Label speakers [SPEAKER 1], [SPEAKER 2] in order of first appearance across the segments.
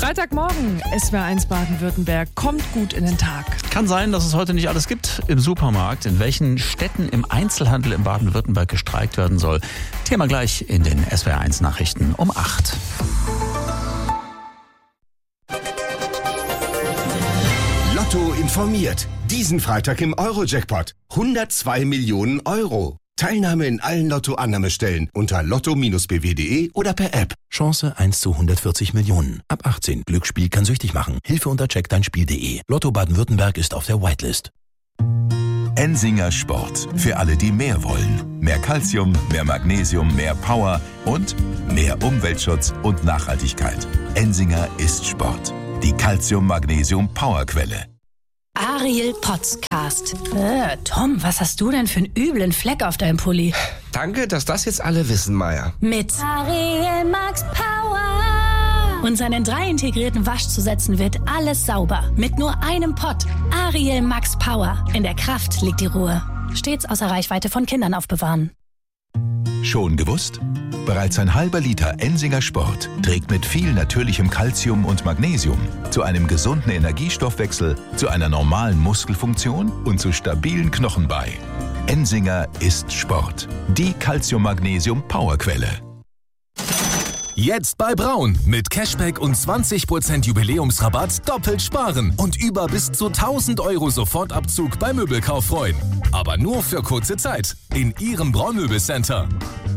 [SPEAKER 1] Freitagmorgen, SWR1 Baden-Württemberg, kommt gut in den Tag.
[SPEAKER 2] Kann sein, dass es heute nicht alles gibt im Supermarkt. In welchen Städten im Einzelhandel in Baden-Württemberg gestreikt werden soll. Thema gleich in den SWR1 Nachrichten um 8.
[SPEAKER 3] Lotto informiert. Diesen Freitag im Euro-Jackpot. 102 Millionen Euro. Teilnahme in allen Lotto-Annahmestellen unter lotto-bw.de oder per App.
[SPEAKER 4] Chance 1 zu 140 Millionen. Ab 18. Glücksspiel kann süchtig machen. Hilfe unter checkdeinspiel.de. Lotto Baden-Württemberg ist auf der Whitelist.
[SPEAKER 5] Ensinger Sport. Für alle, die mehr wollen. Mehr Calcium, mehr Magnesium, mehr Power und mehr Umweltschutz und Nachhaltigkeit. Ensinger ist Sport. Die Calcium-Magnesium-Powerquelle.
[SPEAKER 6] Ariel Podcast. Tom, was hast du denn für einen üblen Fleck auf deinem Pulli?
[SPEAKER 7] Danke, dass das jetzt alle wissen, Maya.
[SPEAKER 6] Mit Ariel Max Power. Und seinen 3 integrierten Waschzusätzen wird alles sauber. Mit nur einem Pott. Ariel Max Power. In der Kraft liegt die Ruhe. Stets außer Reichweite von Kindern aufbewahren.
[SPEAKER 5] Schon gewusst? Bereits ein halber Liter Ensinger Sport trägt mit viel natürlichem Calcium und Magnesium zu einem gesunden Energiestoffwechsel, zu einer normalen Muskelfunktion und zu stabilen Knochen bei. Ensinger ist Sport. Die Calcium-Magnesium-Powerquelle.
[SPEAKER 8] Jetzt bei Braun. Mit Cashback und 20% Jubiläumsrabatt doppelt sparen und über bis zu 1.000 € Sofortabzug beim Möbelkauf freuen. Aber nur für kurze Zeit. In Ihrem Braun-Möbelcenter.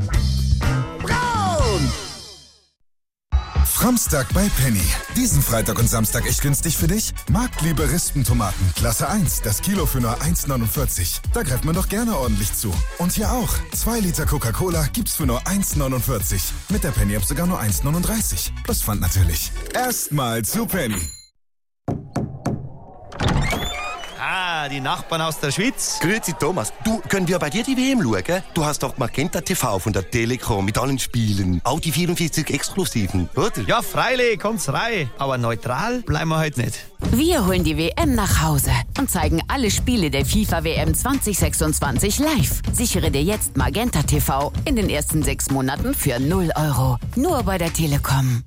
[SPEAKER 3] Braun!
[SPEAKER 9] Framstag bei Penny. Diesen Freitag und Samstag echt günstig für dich? Marktliebe Rispentomaten, Klasse 1, das Kilo für nur 1,49. Da greift man doch gerne ordentlich zu. Und hier auch. 2 Liter Coca-Cola gibt's für nur 1,49. Mit der Penny-App sogar nur 1,39. Plus Pfand natürlich. Erstmal zu Penny.
[SPEAKER 10] Ah, die Nachbarn aus der Schweiz.
[SPEAKER 7] Grüezi Thomas, du, können wir bei dir die WM schauen? Du hast doch Magenta TV von der Telekom mit allen Spielen. Auch die 44 Exklusiven, oder?
[SPEAKER 10] Ja, freilich, kommt's rein. Aber neutral bleiben wir heute nicht.
[SPEAKER 11] Wir holen die WM nach Hause und zeigen alle Spiele der FIFA-WM 2026 live. Sichere dir jetzt Magenta TV in den ersten 6 Monaten für 0 €. Nur bei der Telekom.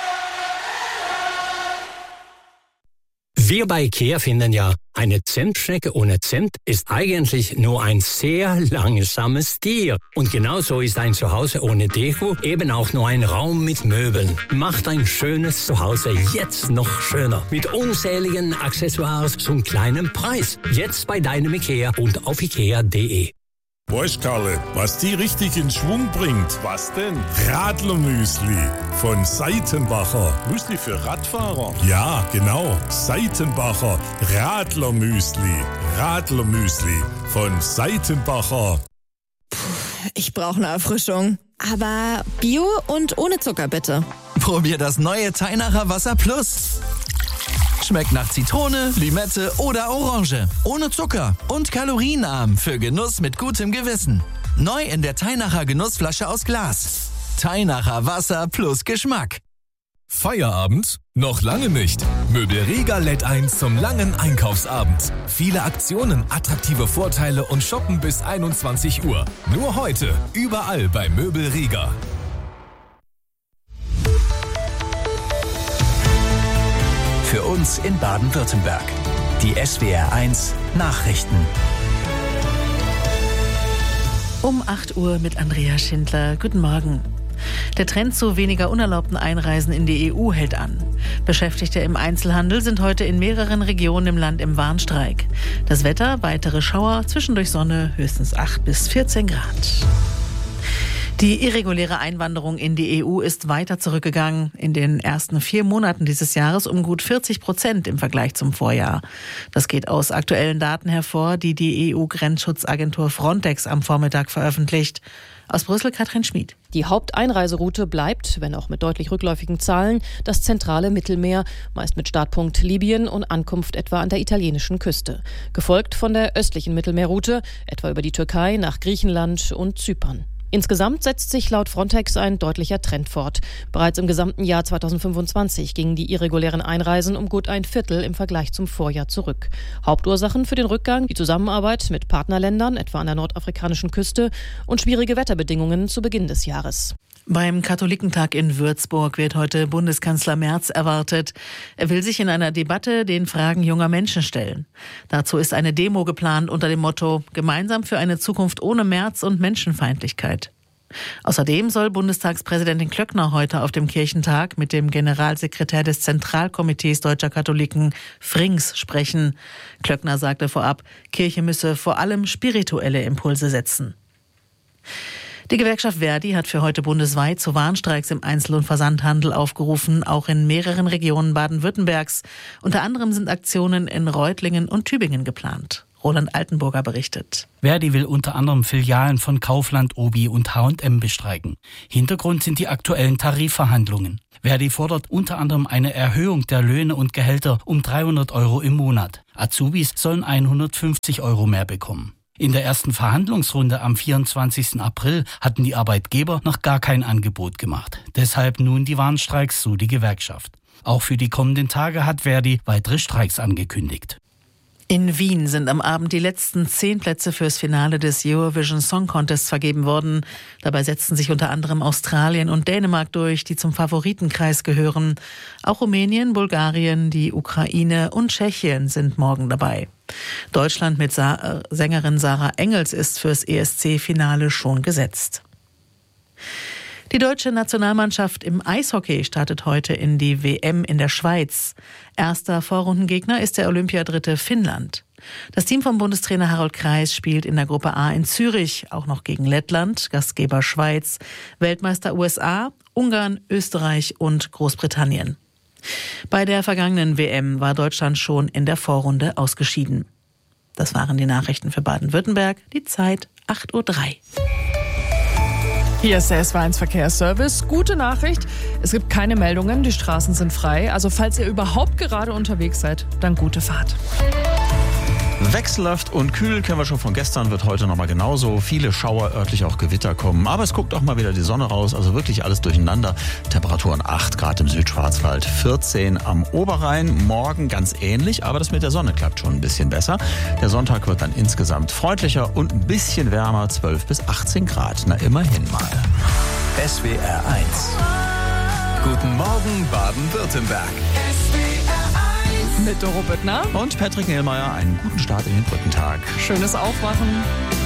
[SPEAKER 12] Wir bei IKEA finden ja, eine Zentschnecke ohne Zimt ist eigentlich nur ein sehr langsames Tier. Und genauso ist ein Zuhause ohne Deko eben auch nur ein Raum mit Möbeln. Macht ein schönes Zuhause jetzt noch schöner. Mit unzähligen Accessoires zum kleinen Preis. Jetzt bei deinem IKEA und auf ikea.de.
[SPEAKER 13] Weißt Karle, was die richtig in Schwung bringt? Was denn? Radlermüsli von Seitenbacher. Müsli für Radfahrer? Ja, genau. Seitenbacher Radlermüsli. Radlermüsli von Seitenbacher.
[SPEAKER 14] Ich brauche eine Erfrischung. Aber Bio und ohne Zucker, bitte.
[SPEAKER 15] Probier das neue Teinacher Wasser Plus. Schmeckt nach Zitrone, Limette oder Orange. Ohne Zucker und kalorienarm für Genuss mit gutem Gewissen. Neu in der Teinacher Genussflasche aus Glas. Teinacher Wasser plus Geschmack.
[SPEAKER 8] Feierabend? Noch lange nicht. Möbelriga lädt ein zum langen Einkaufsabend. Viele Aktionen, attraktive Vorteile und Shoppen bis 21 Uhr. Nur heute, überall bei Möbelriga.
[SPEAKER 4] Für uns in Baden-Württemberg. Die SWR1 Nachrichten.
[SPEAKER 16] Um 8 Uhr mit Andrea Schindler. Guten Morgen. Der Trend zu weniger unerlaubten Einreisen in die EU hält an. Beschäftigte im Einzelhandel sind heute in mehreren Regionen im Land im Warnstreik. Das Wetter, weitere Schauer, zwischendurch Sonne, höchstens 8 bis 14 Grad. Die irreguläre Einwanderung in die EU ist weiter zurückgegangen. In den ersten 4 Monaten dieses Jahres um gut 40% im Vergleich zum Vorjahr. Das geht aus aktuellen Daten hervor, die die EU-Grenzschutzagentur Frontex am Vormittag veröffentlicht. Aus Brüssel Katrin Schmid.
[SPEAKER 17] Die Haupteinreiseroute bleibt, wenn auch mit deutlich rückläufigen Zahlen, das zentrale Mittelmeer, meist mit Startpunkt Libyen und Ankunft etwa an der italienischen Küste. Gefolgt von der östlichen Mittelmeerroute, etwa über die Türkei nach Griechenland und Zypern. Insgesamt setzt sich laut Frontex ein deutlicher Trend fort. Bereits im gesamten Jahr 2025 gingen die irregulären Einreisen um gut ein Viertel im Vergleich zum Vorjahr zurück. Hauptursachen für den Rückgang die Zusammenarbeit mit Partnerländern, etwa an der nordafrikanischen Küste, und schwierige Wetterbedingungen zu Beginn des Jahres.
[SPEAKER 16] Beim Katholikentag in Würzburg wird heute Bundeskanzler Merz erwartet. Er will sich in einer Debatte den Fragen junger Menschen stellen. Dazu ist eine Demo geplant unter dem Motto »Gemeinsam für eine Zukunft ohne Merz und Menschenfeindlichkeit«. Außerdem soll Bundestagspräsidentin Klöckner heute auf dem Kirchentag mit dem Generalsekretär des Zentralkomitees Deutscher Katholiken, Frings, sprechen. Klöckner sagte vorab, Kirche müsse vor allem spirituelle Impulse setzen. Die Gewerkschaft ver.di hat für heute bundesweit zu Warnstreiks im Einzel- und Versandhandel aufgerufen, auch in mehreren Regionen Baden-Württembergs. Unter anderem sind Aktionen in Reutlingen und Tübingen geplant. Roland Altenburger berichtet.
[SPEAKER 18] ver.di will unter anderem Filialen von Kaufland, Obi und H&M bestreiken. Hintergrund sind die aktuellen Tarifverhandlungen. ver.di fordert unter anderem eine Erhöhung der Löhne und Gehälter um 300 € im Monat. Azubis sollen 150 € mehr bekommen. In der ersten Verhandlungsrunde am 24. April hatten die Arbeitgeber noch gar kein Angebot gemacht. Deshalb nun die Warnstreiks, so die Gewerkschaft. Auch für die kommenden Tage hat ver.di weitere Streiks angekündigt.
[SPEAKER 16] In Wien sind am Abend die letzten 10 Plätze fürs Finale des Eurovision Song Contests vergeben worden. Dabei setzten sich unter anderem Australien und Dänemark durch, die zum Favoritenkreis gehören. Auch Rumänien, Bulgarien, die Ukraine und Tschechien sind morgen dabei. Deutschland mit Sängerin Sarah Engels ist fürs ESC-Finale schon gesetzt. Die deutsche Nationalmannschaft im Eishockey startet heute in die WM in der Schweiz. Erster Vorrundengegner ist der Olympiadritte Finnland. Das Team von Bundestrainer Harold Kreis spielt in der Gruppe A in Zürich, auch noch gegen Lettland, Gastgeber Schweiz, Weltmeister USA, Ungarn, Österreich und Großbritannien. Bei der vergangenen WM war Deutschland schon in der Vorrunde ausgeschieden. Das waren die Nachrichten für Baden-Württemberg. Die Zeit 8:03 Uhr.
[SPEAKER 1] Hier ist der SW1 Verkehrsservice. Gute Nachricht, es gibt keine Meldungen, die Straßen sind frei. Also falls ihr überhaupt gerade unterwegs seid, dann gute Fahrt.
[SPEAKER 2] Wechselhaft und kühl kennen wir schon von gestern, wird heute nochmal genauso. Viele Schauer, örtlich auch Gewitter kommen. Aber es guckt auch mal wieder die Sonne raus, also wirklich alles durcheinander. Temperaturen 8 Grad im Südschwarzwald, 14 am Oberrhein. Morgen ganz ähnlich, aber das mit der Sonne klappt schon ein bisschen besser. Der Sonntag wird dann insgesamt freundlicher und ein bisschen wärmer, 12 bis 18 Grad. Na, immerhin mal.
[SPEAKER 8] SWR 1. Guten Morgen, Baden-Württemberg.
[SPEAKER 1] Mit Doro Büttner
[SPEAKER 2] und Patrick Nehlmeier einen guten Start in den Brückentag.
[SPEAKER 1] Schönes Aufwachen.